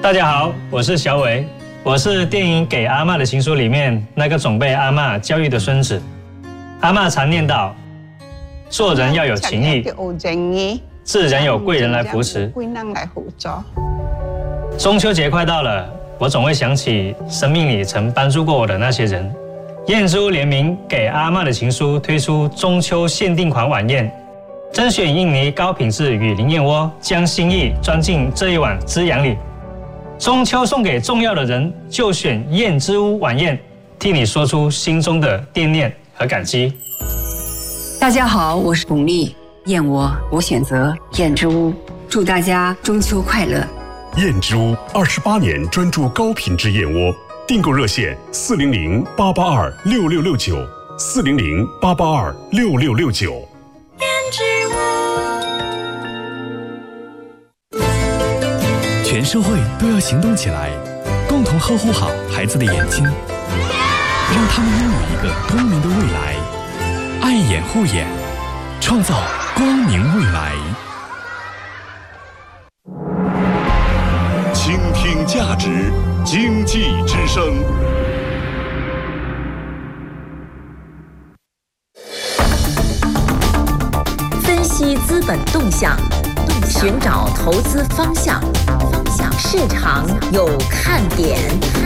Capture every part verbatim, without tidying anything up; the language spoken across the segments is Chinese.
大家好，我是小伟，我是电影《给阿嬷的情书》里面那个总被阿嬷教育的孙子。阿嬷常念叨，做人要有情义，自然有贵人来扶持。中秋节快到了，我总会想起生命里曾帮助过我的那些人。燕之屋联名《给阿嬷的情书》推出中秋限定款晚宴，甄选印尼高品质雨林燕窝，将心意装进这一碗滋养里。中秋送给重要的人，就选燕之屋晚宴，替你说出心中的惦念和感激。 大家好，我是巩俐，燕窝我选择燕之屋，祝大家中秋快乐。 燕之屋二十八年专注高品质燕窝，订购热线四零零八八二六六六九四零零八八二六六六九。 燕之屋。 全社会都要行动起来，共同呵护好孩子的眼睛，让他们拥有一个光明的未来。爱眼护眼，创造光明未来。 倾听价值，经济之声。 分析资本动向，寻找投资方向，方向市场有看点。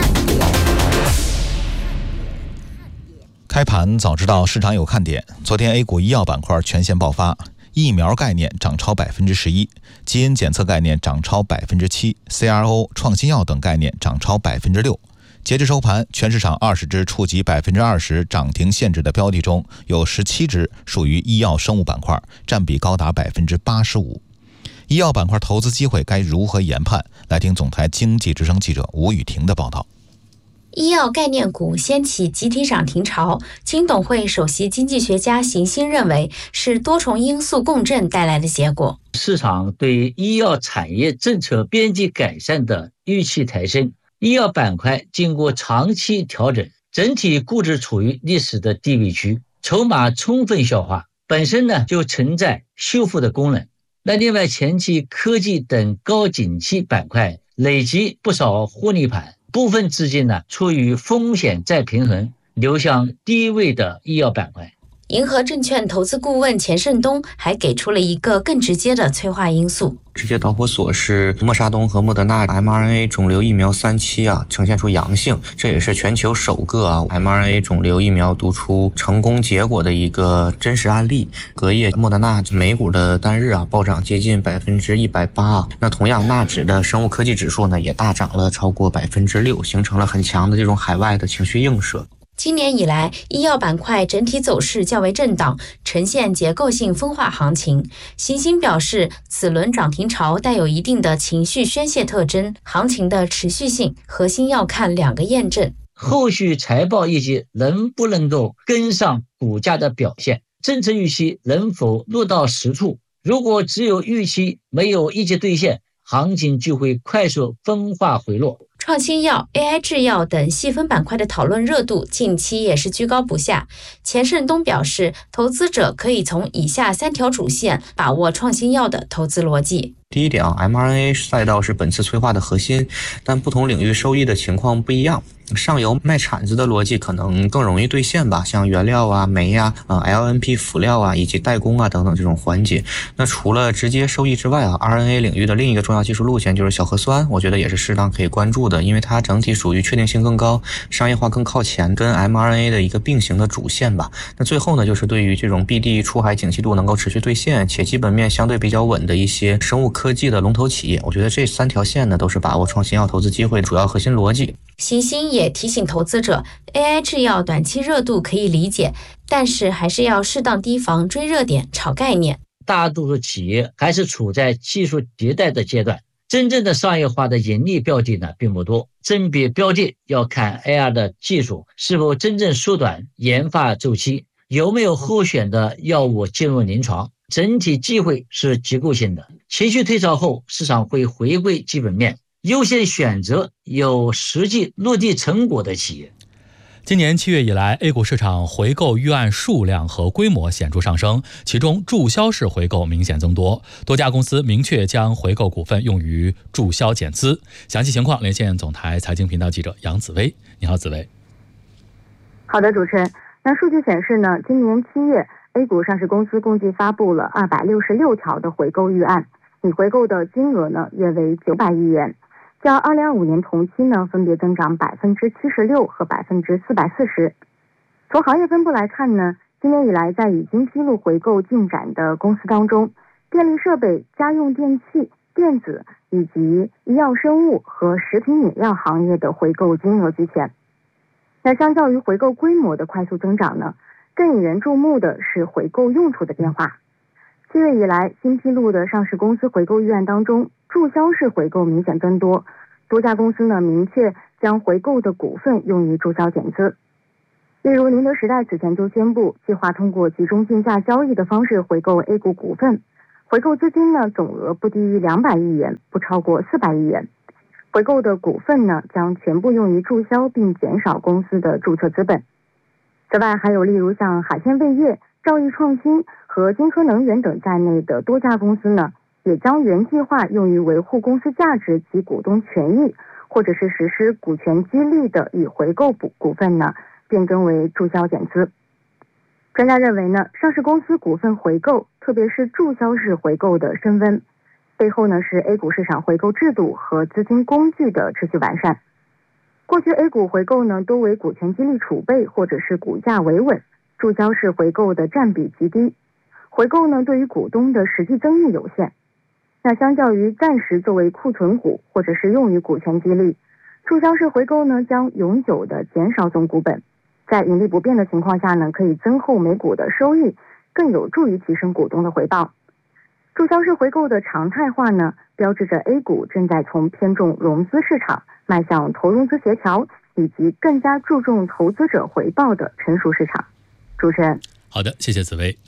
开盘早知道市场有看点。昨天 A 股医药板块全线爆发，疫苗概念涨超百分之十一，基因检测概念涨超百分之七 ，C R O、创新药等概念涨超百分之六。截至收盘，全市场二十只触及百分之二十涨停限制的标的中，有十七只属于医药生物板块，占比高达百分之八十五。医药板块投资机会该如何研判？来听总台经济之声记者吴雨婷的报道。 医药概念股掀起集体涨停潮，金董会首席经济学家邢鑫认为是多重因素共振带来的结果。 市场对医药产业政策边际改善的预期抬升，医药板块经过长期调整，整体估值处于历史的低位区，筹码充分消化，本身呢就存在修复的功能。那另外前期科技等高景气板块累积不少获利盘，部分资金呢出于风险再平衡，流向低位的医药板块。 银河证券投资顾问钱胜东还给出了一个更直接的催化因素。 直接导火索是默沙东和莫德纳 M R N A 肿瘤疫苗三期啊呈现出阳性，这也是全球首个啊 M R N A 肿瘤疫苗读出成功结果的一个真实案例。隔夜莫德纳美股的单日啊暴涨接近百分之一百八，那同样纳指的生物科技指数呢也大涨了超过百分之六，形成了很强的这种海外的情绪映射。 今年以来，医药板块整体走势较为震荡，呈现结构性分化行情。邢鑫表示，此轮涨停潮带有一定的情绪宣泄特征，行情的持续性核心要看两个验证： 后续财报业绩能不能够跟上股价的表现，政策预期能否落到实处。如果只有预期没有业绩兑现，行情就会快速分化回落。 创新药、A I 制药等细分板块的讨论热度近期也是居高不下。钱胜东表示，投资者可以从以下三条主线把握创新药的投资逻辑。 第一点啊 ，M R N A 赛道是本次催化的核心，但不同领域收益的情况不一样。上游卖铲子的逻辑可能更容易兑现吧，像原料啊、煤呀、啊、L N P 辅料啊以及代工啊等等这种环节。那除了直接收益之外啊 ，R N A 领域的另一个重要技术路线就是小核酸，我觉得也是适当可以关注的，因为它整体属于确定性更高、商业化更靠前，跟 M R N A 的一个并行的主线吧。那最后呢，就是对于这种 B D 出海景气度能够持续兑现且基本面相对比较稳的一些生物科技的龙头企业，我觉得这三条线呢都是把握创新药投资机会的主要核心逻辑。 邢鑫也提醒投资者 ，A I 制药短期热度可以理解，但是还是要适当提防追热点、炒概念。 大多数企业还是处在技术迭代的阶段，真正的商业化的盈利标的呢并不多。甄别标的要看 A R 的技术是否真正缩短研发周期，有没有候选的药物进入临床。整体机会是结构性的，情绪退潮后，市场会回归基本面，优先选择有实际落地成果的企业。 今年七月以来 A 股市场回购预案数量和规模显著上升，其中注销式回购明显增多，多家公司明确将回购股份用于注销减资。详细情况连线总台财经频道记者杨紫薇。你好，紫薇。 好的，主持人。那数据显示呢，今年七月 A 股上市公司共计发布了二百六十六条的回购预案，拟回购的金额呢约为九百亿元。较二零二五年同期呢，分别增长百分之七十六和百分之四百四十。从行业分布来看呢，今年以来在已经披露回购进展的公司当中，电力设备、家用电器、电子以及医药生物和食品饮料行业的回购金额居前。那相较于回购规模的快速增长呢，更引人注目的是回购用途的变化。七月以来新披露的上市公司回购预案当中，注销式回购明显增多，多家公司呢明确将回购的股份用于注销减资。例如宁德时代此前就宣布计划通过集中竞价交易的方式回购 A 股股份，回购资金呢总额不低于两百亿元，不超过四百亿元。回购的股份呢将全部用于注销并减少公司的注册资本。此外还有例如像海鲜味业、兆易创新和金科能源等在内的多家公司呢，也将原计划用于维护公司价值及股东权益，或者是实施股权激励的已回购股股份呢，变更为注销减资。专家认为呢，上市公司股份回购，特别是注销式回购的升温，背后呢是 A 股市场回购制度和资金工具的持续完善。过去 A 股回购呢多为股权激励储备或者是股价维稳，注销式回购的占比极低，回购呢对于股东的实际增益有限。那相较于暂时作为库存股或者是用于股权激励，注销式回购呢将永久的减少总股本，在盈利不变的情况下呢，可以增厚每股的收益，更有助于提升股东的回报。注销式回购的常态化呢，标志着 A 股正在从偏重融资市场迈向投融资协调以及更加注重投资者回报的成熟市场。主持人。 好的，谢谢紫薇。